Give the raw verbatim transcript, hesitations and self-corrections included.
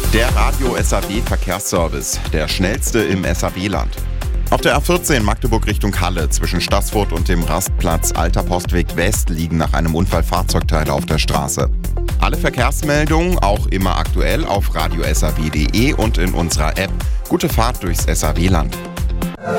Der Radio S A B Verkehrsservice, der schnellste im S A B-Land. Auf der A vierzehn Magdeburg Richtung Halle zwischen Staßfurt und dem Rastplatz Alter Postweg West liegen nach einem Unfall Fahrzeugteile auf der Straße. Alle Verkehrsmeldungen auch immer aktuell auf radio s a b punkt d e und in unserer App. Gute Fahrt durchs S A B-Land.